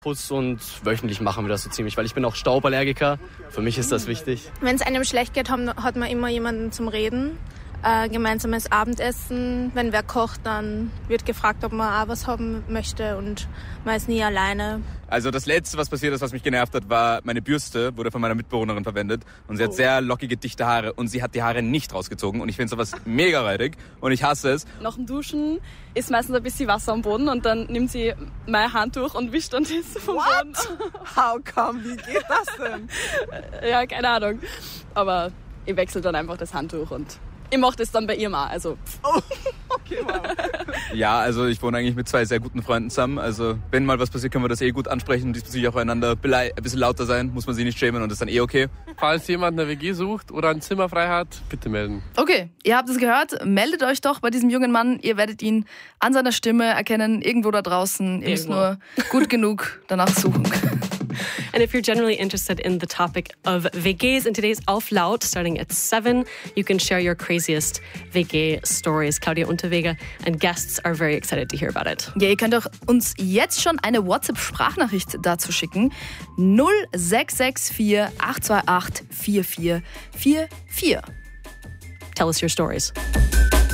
Und wöchentlich machen wir das so ziemlich, weil ich bin auch Stauballergiker. Für mich ist das wichtig. Wenn es einem schlecht geht, hat man immer jemanden zum Reden. Gemeinsames Abendessen. Wenn wer kocht, dann wird gefragt, ob man auch was haben möchte und man ist nie alleine. Also das Letzte, was passiert ist, was mich genervt hat, war meine Bürste, wurde von meiner Mitbewohnerin verwendet und sie hat sehr lockige, dichte Haare und sie hat die Haare nicht rausgezogen und ich finde sowas mega räudig und ich hasse es. Nach dem Duschen ist meistens ein bisschen Wasser am Boden und dann nimmt sie mein Handtuch und wischt dann das vom Boden. How come? Wie geht das denn? Ja, keine Ahnung. Aber ich wechsle dann einfach das Handtuch und ich mache das dann bei ihr mal. Also. Oh, okay, wow. Ja, also ich wohne eigentlich mit 2 sehr guten Freunden zusammen. Also wenn mal was passiert, können wir das gut ansprechen und diesbezüglich auch einander ein bisschen lauter sein. Muss man sich nicht schämen und ist dann okay. Falls jemand eine WG sucht oder ein Zimmer frei hat, bitte melden. Okay, ihr habt es gehört. Meldet euch doch bei diesem jungen Mann. Ihr werdet ihn an seiner Stimme erkennen, irgendwo da draußen. Ihr müsst nur gut genug danach suchen. And if you're generally interested in the topic of WGs in today's Auf Laut, starting at 7, you can share your craziest WG stories. Claudia Unterweger and guests are very excited to hear about it. Ja, ihr könnt auch uns jetzt schon eine WhatsApp-Sprachnachricht dazu schicken. 0664 828 4444. Tell us your stories.